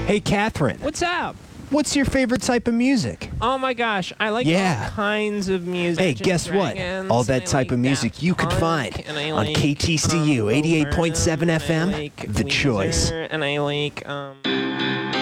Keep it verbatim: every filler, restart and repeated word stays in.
Hey, Catherine, What's up? what's your favorite type of music? Oh my gosh, I like Yeah. all kinds of music. Hey, Dungeons guess and what? Dragons, All and that I type like of music Daft you could Punk, find and I on like, K T C U um, eighty-eight point seven Burnham, F M, and I like The Choice. Weezer, and I like um.